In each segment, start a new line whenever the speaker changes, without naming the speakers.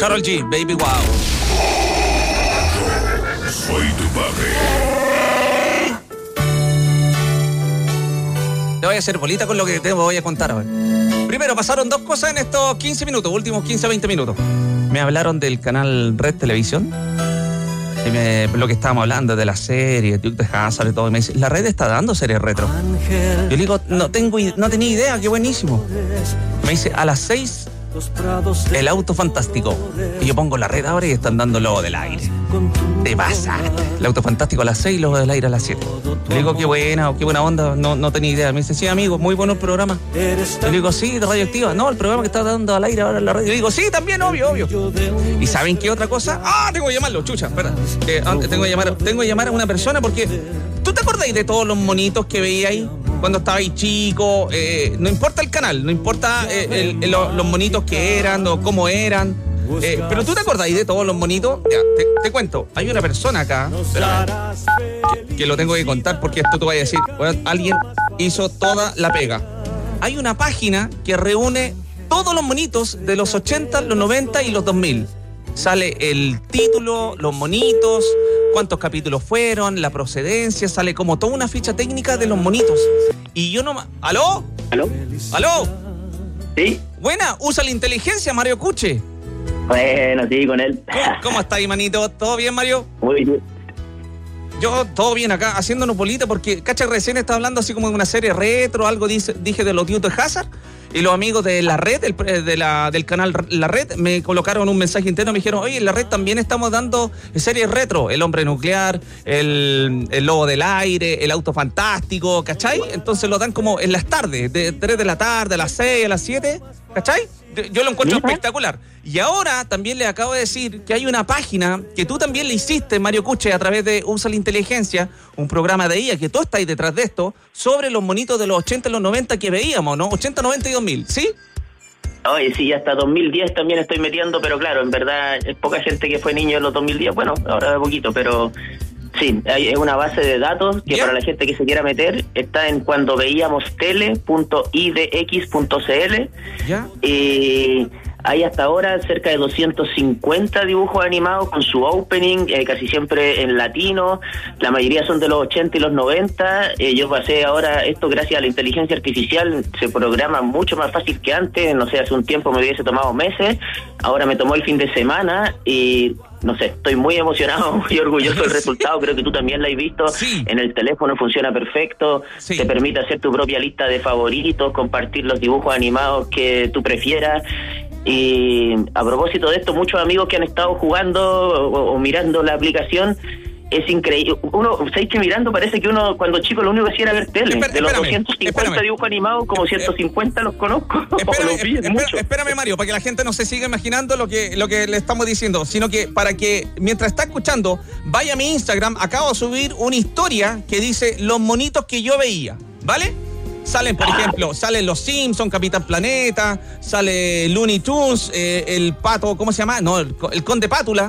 Karol G, Baby Wow.
Soy tu padre.
Te voy a hacer bolita con lo que te voy a contar ahora. Primero, pasaron dos cosas en estos 15 minutos, últimos 15 a 20 minutos. Me hablaron del canal Red Televisión. Lo que estábamos hablando de la serie, Duke de Hazard y todo. Y me dice, la Red está dando series retro. Yo le digo, no tenía idea, qué buenísimo. Me dice, a las 6, El Auto Fantástico. Y yo pongo la Red ahora y están dando Lobo del Aire. Te pasaste. El Auto Fantástico a las 6, Lobo del Aire a las 7. Le digo, qué buena onda, no tenía idea. Me dice, sí, amigo, muy bueno el programa. Le digo, sí, de Radioactiva. No, el programa que está dando al aire ahora en la radio. Le digo, sí, también, obvio. ¿Y saben qué otra cosa? Tengo que llamarlo, chucha, espera. Antes tengo que llamar a una persona porque... ¿Tú te acordáis de todos los monitos que veía ahí? Cuando estaba ahí chico, no importa el canal, no importa los monitos que eran o cómo eran, pero tú te acordáis de todos los monitos. Ya, te cuento, hay una persona acá que lo tengo que contar porque esto te voy a decir, bueno, alguien hizo toda la pega. Hay una página que reúne todos los monitos de los 80, los 90 y los 2000. Sale el título, los monitos, cuántos capítulos fueron, la procedencia, sale como toda una ficha técnica de los monitos. Y yo no... ¿Aló? ¿Aló?
Sí.
Buena, usa la inteligencia, Mario Cuche.
Bueno, sí, con él.
¿Cómo está ahí, manito? ¿Todo bien, Mario?
Muy bien.
Yo, todo bien acá, haciéndonos bolita, porque, cacha, recién estaba hablando así como de una serie retro, algo dije de los Duke de Hazard, y los amigos de la Red, del canal La Red, me colocaron un mensaje interno, me dijeron, oye, en la Red también estamos dando series retro, El Hombre Nuclear, el Lobo del Aire, El Auto Fantástico, ¿cachai? Entonces lo dan como en las tardes, de 3 de la tarde, a las 6, a las 7, ¿cachai? Yo lo encuentro espectacular. Y ahora también le acabo de decir que hay una página que tú también le hiciste, Mario Cuche, a través de Usa la Inteligencia, un programa de IA, que tú estás detrás de esto, sobre los monitos de los 80 y los 90 que veíamos, ¿no? 80, 90 y 2000, ¿sí?
Oye, sí, hasta 2010 también estoy metiendo, pero claro, en verdad es poca gente que fue niño en los 2010. Bueno, ahora de poquito, pero... Sí, es una base de datos que para la gente que se quiera meter está en cuando veíamos tele.idx.cl. Y hay hasta ahora cerca de 250 dibujos animados con su opening, casi siempre en latino. La mayoría son de los 80 y los 90. Yo pasé ahora esto gracias a la inteligencia artificial. Se programa mucho más fácil que antes. No sé, hace un tiempo me hubiese tomado meses. Ahora me tomó el fin de semana y... No sé, estoy muy emocionado, muy orgulloso del resultado. Creo que tú también lo has visto.
Sí.
En el teléfono funciona perfecto.
Sí.
Te permite hacer tu propia lista de favoritos, compartir los dibujos animados que tú prefieras. Y a propósito de esto, muchos amigos que han estado jugando o mirando la aplicación, es increíble. Uno, ¿sabes que mirando parece que uno cuando chico lo único que hacía era ver tele? De los 250 dibujos animados, como 150 los conozco.
Espérame, Mario, para que la gente no se siga imaginando lo que le estamos diciendo, sino que para que mientras está escuchando, vaya a mi Instagram. Acabo de subir una historia que dice los monitos que yo veía, ¿vale? Salen, por ejemplo, salen los Simpsons, Capitán Planeta, sale Looney Tunes, el pato, ¿cómo se llama? No, el Conde Pátula.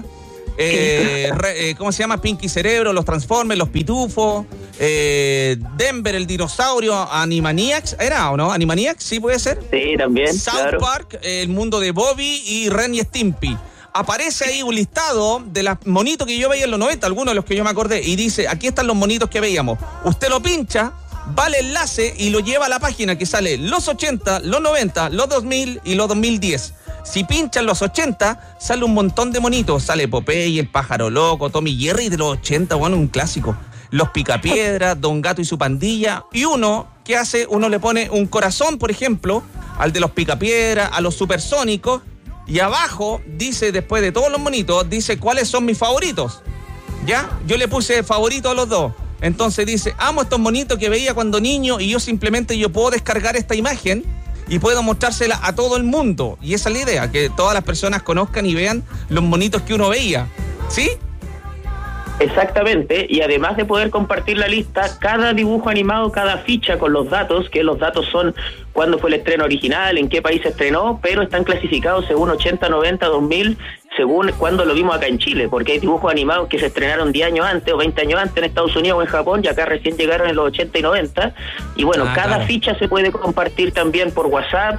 ¿Cómo se llama? Pinky Cerebro, los Transformers, los Pitufos, Denver el dinosaurio, Animaniacs, ¿era o no? ¿Animaniacs? Sí, puede ser.
Sí, también.
South Park, el mundo de Bobby y Ren y Stimpy. Aparece ahí un listado de los monitos que yo veía en los 90, algunos de los que yo me acordé, y dice, aquí están los monitos que veíamos. Usted lo pincha, va al enlace y lo lleva a la página que sale los 80, los 90, los 2000 y los 2010. Si pinchan los 80, sale un montón de monitos. Sale Popeye, el Pájaro Loco, Tommy Jerry de los 80, bueno, un clásico. Los Picapiedra, Don Gato y su pandilla. Y uno, ¿qué hace? Uno le pone un corazón, por ejemplo, al de los Picapiedra, a los Supersónicos. Y abajo dice, después de todos los monitos, dice cuáles son mis favoritos. ¿Ya? Yo le puse favorito a los dos. Entonces dice, amo estos monitos que veía cuando niño y yo puedo descargar esta imagen y puedo mostrársela a todo el mundo. Y esa es la idea, que todas las personas conozcan y vean los monitos que uno veía. ¿Sí?
Exactamente, y además de poder compartir la lista, cada dibujo animado, cada ficha con los datos, que los datos son cuándo fue el estreno original, en qué país se estrenó, pero están clasificados según 80, 90, 2000, según cuando lo vimos acá en Chile, porque hay dibujos animados que se estrenaron 10 años antes o 20 años antes en Estados Unidos o en Japón, y acá recién llegaron en los 80 y 90, y bueno, cada ficha se puede compartir también por WhatsApp.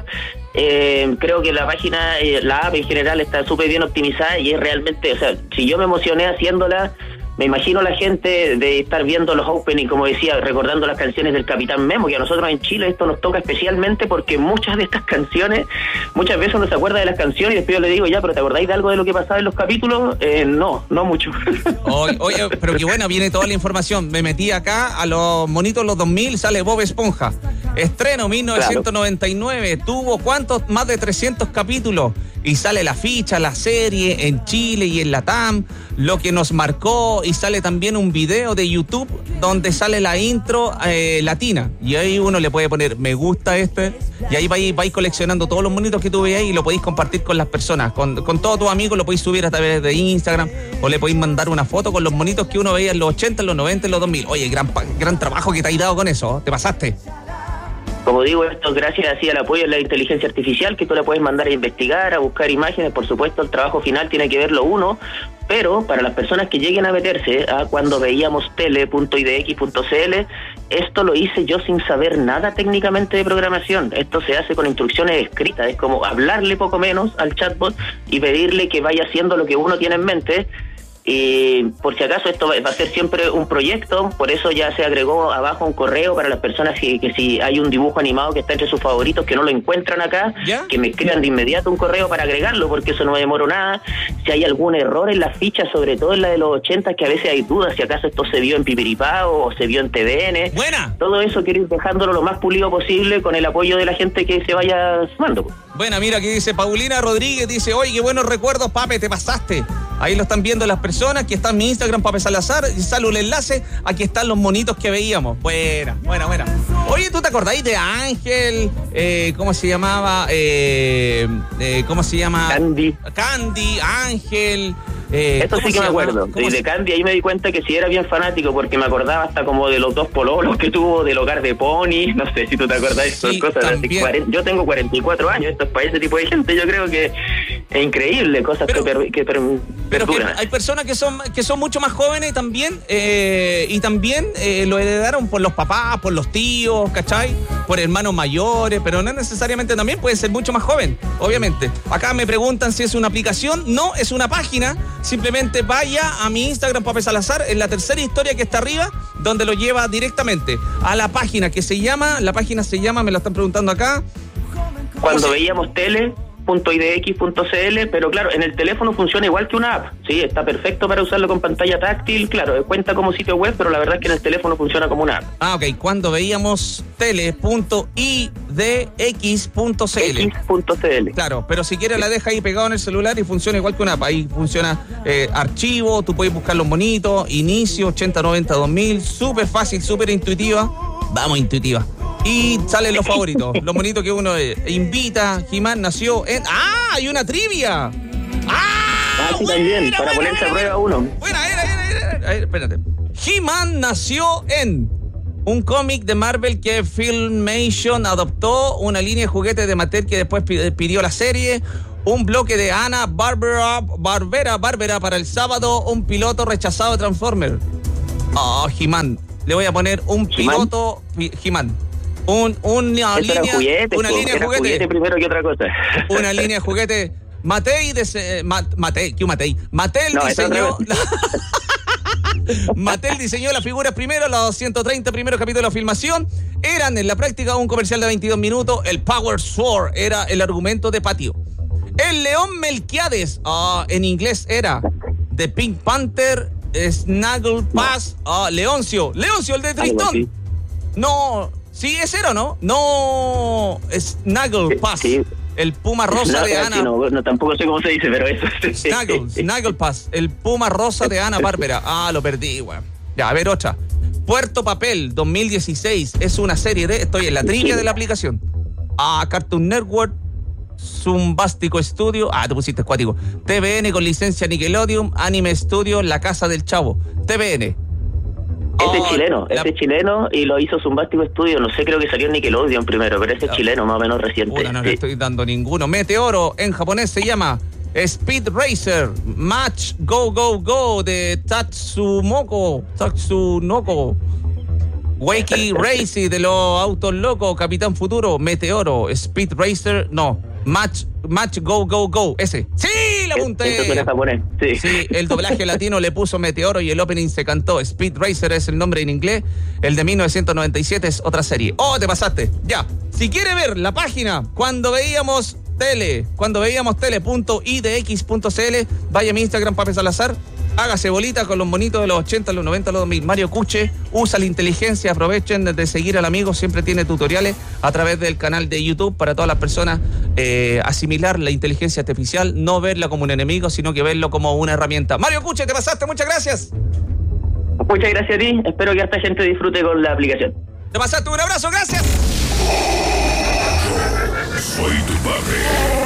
Creo que la página, la app en general está súper bien optimizada y es realmente, o sea, si yo me emocioné haciéndola, me imagino la gente de estar viendo los openings, como decía, recordando las canciones del Capitán Memo, que a nosotros en Chile esto nos toca especialmente porque muchas de estas canciones, muchas veces uno se acuerda de las canciones y después yo le digo, ya, pero ¿te acordáis de algo de lo que pasaba en los capítulos? No mucho.
Oye, pero qué bueno, viene toda la información. Me metí acá a los monitos los 2000, sale Bob Esponja. Estreno 1999, claro. Tuvo ¿cuántos? Más de 300 capítulos. Y sale la ficha, la serie en Chile y en Latam, lo que nos marcó, y sale también un video de YouTube donde sale la intro latina. Y ahí uno le puede poner me gusta y ahí vais coleccionando todos los monitos que tú veis y lo podéis compartir con las personas. Con todos tus amigos lo podéis subir a través de Instagram o le podéis mandar una foto con los monitos que uno veía en los 80, en los 90, en los 2000. Oye, gran trabajo que te has dado con eso, te pasaste.
Como digo, esto gracias así al apoyo de la inteligencia artificial, que tú la puedes mandar a investigar, a buscar imágenes. Por supuesto, el trabajo final tiene que verlo uno, pero para las personas que lleguen a meterse a cuando veíamos tele.idx.cl, esto lo hice yo sin saber nada técnicamente de programación. Esto se hace con instrucciones escritas, es como hablarle poco menos al chatbot y pedirle que vaya haciendo lo que uno tiene en mente. Y por si acaso esto va a ser siempre un proyecto, por eso ya se agregó abajo un correo para las personas que si hay un dibujo animado que está entre sus favoritos que no lo encuentran acá, ¿ya? Que me escriban de inmediato un correo para agregarlo, porque eso no me demoro nada. Si hay algún error en las fichas, sobre todo en la de los 80, que a veces hay dudas si acaso esto se vio en Pipiripao o se vio en TVN.
Buena.
Todo eso quiero ir dejándolo lo más pulido posible con el apoyo de la gente que se vaya sumando.
Buena, mira, aquí dice Paulina Rodríguez, dice, oye, qué buenos recuerdos, Pape, te pasaste. Ahí lo están viendo las personas, que está en mi Instagram, Pape Salazar, y sale un enlace, aquí están los monitos que veíamos. Buena. Oye, ¿tú te acordáis de Ángel? ¿Cómo se llamaba? ¿Cómo se llama? Candy, Ángel.
Esto sí que me acuerdo. Y de Candy ahí me di cuenta que sí era bien fanático, porque me acordaba hasta como de los dos pololos que tuvo, del hogar de Pony. No sé si tú te acordás de esas cosas. Yo tengo 44 años, esto es para ese tipo de gente, yo creo que es increíble, cosas
pero que hay personas que son mucho más jóvenes también, y también lo heredaron por los papás, por los tíos, ¿cachai? Por hermanos mayores, pero no necesariamente, también puede ser mucho más joven, obviamente. Acá me preguntan si es una aplicación. No, es una página. Simplemente vaya a mi Instagram, Pape Salazar, en la tercera historia que está arriba, donde lo lleva directamente a la página que se llama, me lo están preguntando acá.
Cuando veíamos tele.idx.cl, pero claro, en el teléfono funciona igual que una app, sí, está perfecto para usarlo con pantalla táctil, claro, cuenta como sitio web, pero la verdad es que en el teléfono funciona como una app.
Ok, cuando veíamos tele.idx.cl. Claro, pero si quieres la deja ahí pegado en el celular y funciona igual que una app, ahí funciona archivo, tú puedes buscar los monitos, inicio, 80, 90, 2000, súper fácil, súper intuitiva, vamos intuitiva. Y salen los favoritos, los monitos que uno invita. He-Man nació en... ¡Ah! ¡Hay una trivia!
Sí, también, para ponerse a prueba uno.
Buena, espérate. He-Man nació en un cómic de Marvel que Filmation adoptó, una línea de juguetes de Mattel que después pidió la serie, un bloque de Hanna-Barbera para el sábado, un piloto rechazado de Transformers. He-Man. Le voy a poner un piloto He-Man. Una línea de juguete
primero que otra cosa.
Una línea de juguete. Mattel diseñó. Mattel diseñó las figuras primero, los 130 primeros capítulos de filmación. Eran en la práctica un comercial de 22 minutos. El Power Sword era el argumento de patio. El León Melquiades, en inglés era The Pink Panther, Snaggle Pass, Leoncio, el de Tristón. No. ¿Sí es cero, no? No, Snaggle Pass. Sí. El puma rosa de Ana.
No, tampoco sé cómo se dice, pero eso.
Snaggle Pass. El puma rosa de Ana Bárbara. Lo perdí, güey. Ya, a ver, otra. Puerto Papel, 2016. Es una serie estoy en la trivia de la aplicación. Cartoon Network, Zumbástico Studio. Te pusiste acuático. TVN con licencia Nickelodeon, Anime Studio, La Casa del Chavo. TVN.
Este es chileno y lo hizo Zumbástico Studio, no sé, creo que salió en Nickelodeon primero, pero este es chileno, más o menos reciente.
No le estoy dando ninguno. Meteoro, en japonés se llama Speed Racer, Match Go Go Go de Tatsunoko, Wakey Racy de los autos locos, Capitán Futuro, Meteoro, Speed Racer, no, Match Go Go Go, ese. ¡Sí! ¡La apunté! Sí, el doblaje latino le puso Meteoro y el opening se cantó. Speed Racer es el nombre en inglés. El de 1997 es otra serie. ¡Oh, te pasaste! Ya. Si quiere ver la página cuando veíamos tele.idx.cl, vaya a mi Instagram, Pape Salazar. Hágase bolita con los bonitos de los 80, los 90, los 2000. Mario Cuche usa la inteligencia. Aprovechen de seguir al amigo. Siempre tiene tutoriales a través del canal de YouTube para todas las personas. Asimilar la inteligencia artificial, no verla como un enemigo, sino que verlo como una herramienta. Mario Cuche, te pasaste. Muchas gracias.
Muchas gracias a ti. Espero que esta gente disfrute con la aplicación.
Te pasaste. Un abrazo. Gracias.
Soy tu padre.